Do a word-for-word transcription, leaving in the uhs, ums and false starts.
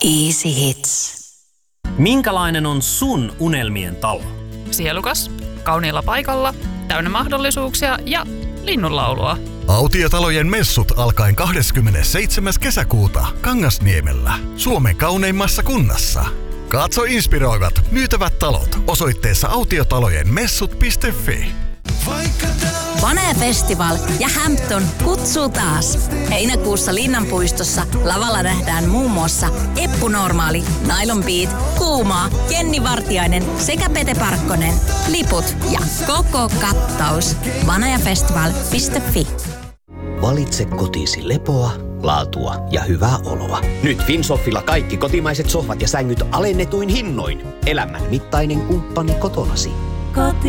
Easy Hits. Minkälainen on sun unelmien talo? Sielukas, kauniilla paikalla, täynnä mahdollisuuksia ja linnunlaulua. Autiotalojen messut alkaen kahdeskymmenesseitsemäs kesäkuuta Kangasniemellä, Suomen kauneimmassa kunnassa. Katso inspiroivat myytävät talot osoitteessa autiotalojen messut piste fi. Vanha Festival ja Hampton kutsuu taas. Heinäkuussa Linnanpuistossa lavalla nähdään muun muassa Eppu Normaali, Nylon Beat, Kuumaa, Jenni Vartiainen sekä Pete Parkkonen. Liput ja koko kattaus. vanhajafestival piste fi. Valitse kotiisi lepoa, laatua ja hyvää oloa. Nyt Finsoffilla kaikki kotimaiset sohvat ja sängyt alennetuin hinnoin. Elämän mittainen kumppani kotonasi. Koti.